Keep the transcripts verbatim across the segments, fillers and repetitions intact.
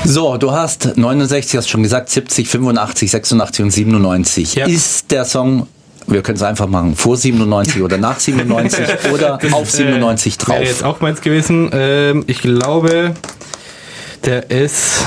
So, du hast neunundsechzig, hast schon gesagt, siebzig, fünfundachtzig, sechsundachtzig und siebenundneunzig. Ja. Ist der Song, wir können es einfach machen, vor siebenundneunzig oder nach siebenundneunzig oder Das auf ist, siebenundneunzig äh, drauf? Wäre jetzt auch meins gewesen. Ähm, ich glaube, der ist...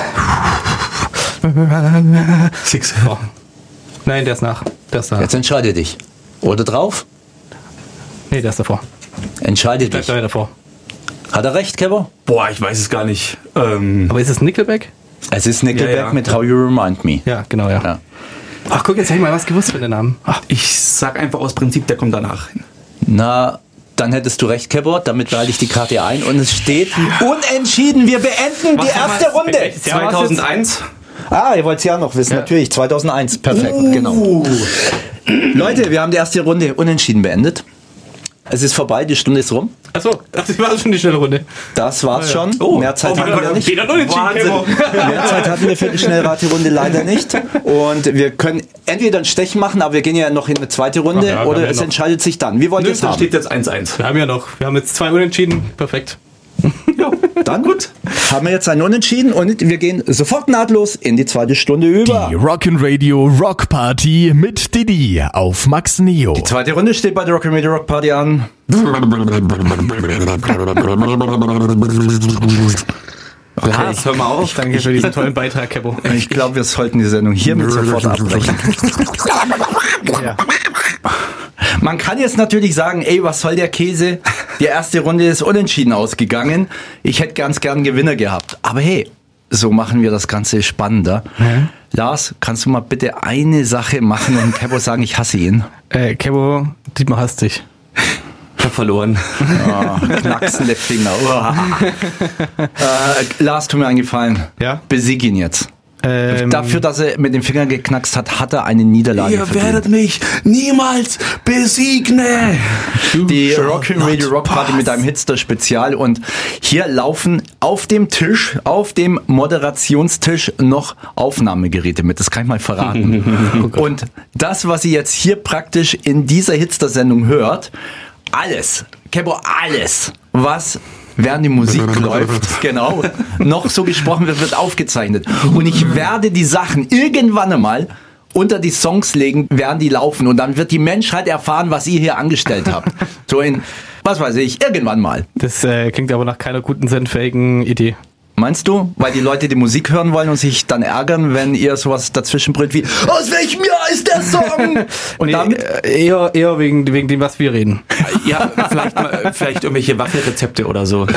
Six. Oh. Nein, der ist nach. Der ist da. Jetzt entscheide dich. Oder drauf? Nee, der ist davor. Entscheide dich. Bleibt dabei davor. Hat er recht, Kevo? Boah, ich weiß es gar nicht. Ähm, Aber ist es Nickelback? Es ist Nickelback Ja, ja. mit How You Remind Me. Ja, genau, ja. Ja. Ach, guck, jetzt hätte ich mal was gewusst für den Namen. Ach, ich sag einfach aus Prinzip, der kommt danach. Na, dann hättest du recht, Kevo. Damit behalte ich die Karte ein. Und es steht unentschieden. Wir beenden die erste Runde. welches Jahr war's jetzt? zweitausendeins. Ah, ihr wollt es ja noch wissen. Ja. Natürlich, zweitausendeins. Perfekt, genau. Leute, wir haben die erste Runde unentschieden beendet. Es ist vorbei, die Stunde ist rum. Achso, das war schon die schnelle Runde. Das war's Ah, ja. schon. Oh, Mehr Zeit oh, hatten wir nicht. Jeder unentschieden, Kevo. Mehr Zeit hatten wir für die Schnellraterunde leider nicht. Und wir können entweder ein Stechen machen, aber wir gehen ja noch in eine zweite Runde, Ach ja, wir oder haben ja es noch- entscheidet sich dann. Wie wollt ihr Nö, es da haben? steht jetzt eins eins. Wir haben ja noch, wir haben jetzt zwei Unentschieden. Perfekt. Ja, Dann gut. Haben wir jetzt einen Unentschieden und wir gehen sofort nahtlos in die zweite Stunde über. Die Rock'n'Radio Rock Party mit Didi auf Max Neo. Die zweite Runde steht bei der Rock'n'Radio Rock Party an. Lars, hör mal auf. Danke für diesen tollen Beitrag, Kevo. Ich glaube, wir sollten die Sendung hiermit sofort abbrechen. Ja. Man kann jetzt natürlich sagen, ey, was soll der Käse? Die erste Runde ist unentschieden ausgegangen. Ich hätte ganz gern einen Gewinner gehabt. Aber hey, so machen wir das Ganze spannender. Mhm. Lars, kannst du mal bitte eine Sache machen und Kevo sagen, ich hasse ihn? Äh, Kevo, Dietmar hasst dich. Ich hab verloren. Oh, knacksende Finger. Oh. äh, Lars, tu mir einen Gefallen. Ja? Besieg ihn jetzt. Ähm, Dafür, dass er mit den Fingern geknackst hat, hat er eine Niederlage Ihr verdient. werdet mich niemals besiegen. Die shall Rock'n'Radio not Rock Party pass. mit einem Hitster-Spezial und hier laufen auf dem Tisch, auf dem Moderationstisch noch Aufnahmegeräte mit, das kann ich mal verraten. Und das, was ihr jetzt hier praktisch in dieser Hitster-Sendung hört, alles, Kevo, alles, was während die Musik läuft, genau, noch so gesprochen wird, wird aufgezeichnet. Und ich werde die Sachen irgendwann einmal unter die Songs legen, während die laufen. Und dann wird die Menschheit erfahren, was ihr hier angestellt habt. So in, was weiß ich, irgendwann mal. Das äh, klingt aber nach keiner guten, sendfähigen Idee. Meinst du? Weil die Leute die Musik hören wollen und sich dann ärgern, wenn ihr sowas dazwischen brüllt wie, aus welchem Jahr ist der Song? Und Nee, damit... äh, eher, eher wegen, wegen dem, was wir reden. Ja, vielleicht, mal, vielleicht irgendwelche Waffelrezepte oder so.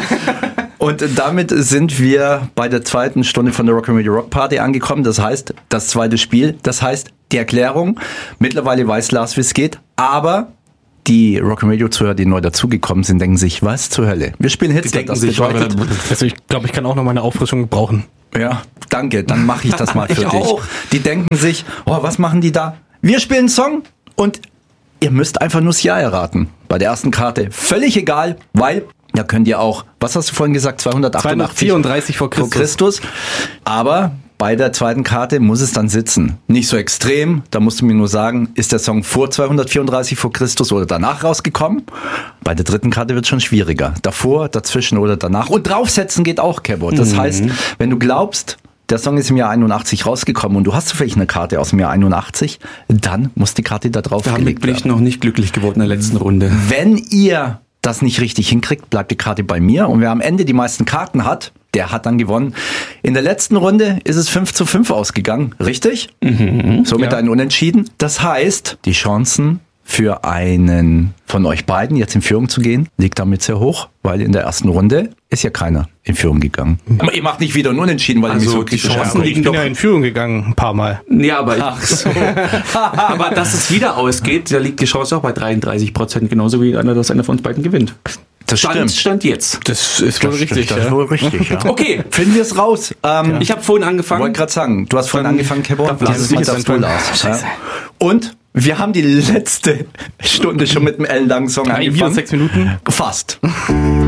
Und damit sind wir bei der zweiten Stunde von der Rock'n'Radio Rock Party angekommen. Das heißt, das zweite Spiel, das heißt die Erklärung. Mittlerweile weiß Lars, wie es geht, aber die Rock'n'Radio-Zuhörer, die neu dazugekommen sind, denken sich, was zur Hölle? Wir spielen Hits, denken das sich, bedeutet... Also ich glaube, ich kann auch noch meine Auffrischung brauchen. Ja, danke, dann mache ich das mal für Ich dich. auch. Die denken sich, oh, was machen die da? Wir spielen einen Song und ihr müsst einfach nur das Ja erraten. Bei der ersten Karte völlig egal, weil da könnt ihr auch, was hast du vorhin gesagt, zweihundertachtundachtzig zweihundertvierunddreißig vor Christus. vor Christus. Aber bei der zweiten Karte muss es dann sitzen. Nicht so extrem, da musst du mir nur sagen, ist der Song vor zweihundertvierunddreißig vor Christus oder danach rausgekommen? Bei der dritten Karte wird es schon schwieriger. Davor, dazwischen oder danach. Und draufsetzen geht auch, Kevo. Das heißt, wenn du glaubst, der Song ist im Jahr einundachtzig rausgekommen und du hast zufällig eine Karte aus dem Jahr einundachtzig, dann muss die Karte da drauf Damit gelegt bin ich werden. noch nicht glücklich geworden in der letzten Runde. Wenn ihr das nicht richtig hinkriegt, bleibt die Karte bei mir. Und wer am Ende die meisten Karten hat, der hat dann gewonnen. In der letzten Runde ist es fünf zu fünf ausgegangen, richtig? Mhm, Somit ja. ein Unentschieden. Das heißt, die Chancen für einen von euch beiden jetzt in Führung zu gehen, liegt damit sehr hoch, weil in der ersten Runde ist ja keiner in Führung gegangen. Aber ihr macht nicht wieder ein Unentschieden, weil ihr mich Also so die kritisch Chancen anguckt. Ich liegen bin doch. ja in Führung gegangen, ein paar Mal. Ja, aber, ich, aber dass es wieder ausgeht, da liegt die Chance auch bei dreiunddreißig Prozent, genauso wie einer, dass einer von uns beiden gewinnt. Das Stand, stimmt. Stand jetzt. Das ist wohl richtig. Das ist ja. wohl richtig, ja. Okay, Finden wir es raus. Ähm, ich habe vorhin angefangen. wollte gerade sagen, du hast vorhin Dann angefangen, Kebo. darf Lars Dieses es Mal nicht darfst du, anfangen. Lars. Scheiße. Ja. Und wir haben die letzte Stunde schon mit einem ellenlangen Song Ja, irgendwie angefangen. sechs Minuten. Fast.